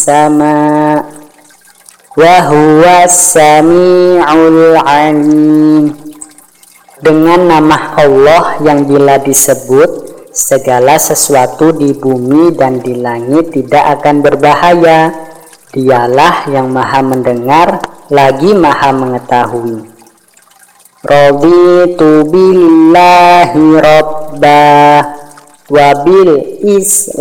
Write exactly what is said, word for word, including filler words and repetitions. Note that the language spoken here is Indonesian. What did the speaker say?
sama wa huwas sami'ul alim. Dengan nama Allah yang bila disebut, segala sesuatu di bumi dan di langit tidak akan berbahaya. Dialah yang maha mendengar lagi maha mengetahui. Raditu billahi rabbah wa bil islam